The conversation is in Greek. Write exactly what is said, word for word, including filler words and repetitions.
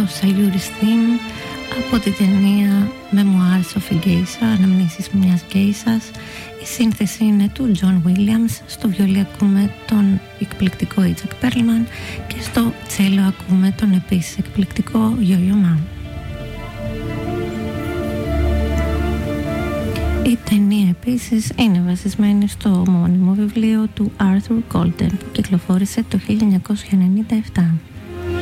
Sayuri's Theme από την ταινία Memoirs of a Geisha, αναμνήσεις μιας γκέισας. Η σύνθεση είναι του John Williams, στο βιολί ακούμε τον εκπληκτικό Itzhak Perlman και στο τσέλο ακούμε τον επίσης εκπληκτικό Yo-Yo Ma. Η ταινία επίσης είναι βασισμένη στο ομώνυμο βιβλίο του Arthur Golden που κυκλοφόρησε το χίλια εννιακόσια ενενήντα επτά.